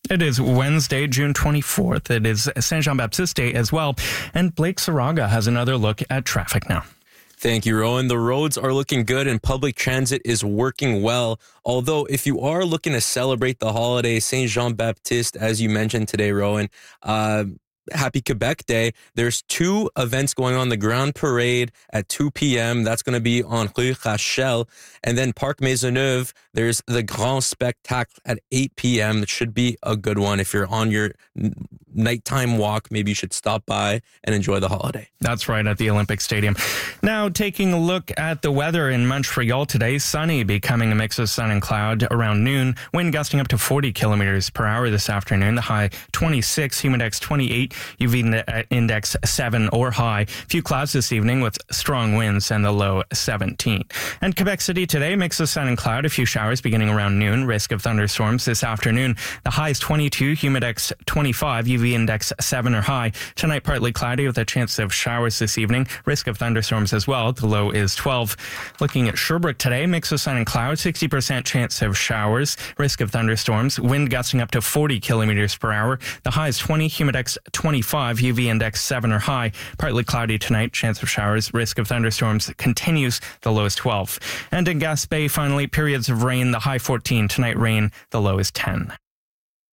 It is Wednesday, June 24th. It is Saint Jean-Baptiste Day as well. And Blake Saraga has another look at traffic now. Thank you, Rowan. The roads are looking good and public transit is working well. Although, if you are looking to celebrate the holiday, Saint Jean-Baptiste, as you mentioned today, Rowan, Happy Quebec Day. There's two events going on. The Grand Parade at 2 p.m. That's going to be on Rue Rachel. And then Parc Maisonneuve, there's the Grand Spectacle at 8 p.m. It should be a good one. If you're on your nighttime walk, maybe you should stop by and enjoy the holiday. That's right, at the Olympic Stadium. Now, taking a look at the weather in Montreal today, sunny, becoming a mix of sun and cloud around noon. Wind gusting up to 40 kilometers per hour this afternoon. The high 26, humidex 28, UV index 7 or high. Few clouds this evening with strong winds and the low 17. And Quebec City today, mix of sun and cloud, a few showers beginning around noon. Risk of thunderstorms this afternoon. The high is 22, humidex 25, UV index 7 or high. Tonight, partly cloudy with a chance of showers this evening. Risk of thunderstorms as well. The low is 12. Looking at Sherbrooke today, mix of sun and cloud, 60% chance of showers. Risk of thunderstorms. Wind gusting up to 40 kilometers per hour. The high is 20, humidex 25, UV index 7 or high. Partly cloudy tonight, chance of showers. Risk of thunderstorms continues. The low is 12. And in Gaspé, finally, periods of rain. The high 14. Tonight, rain. The low is 10.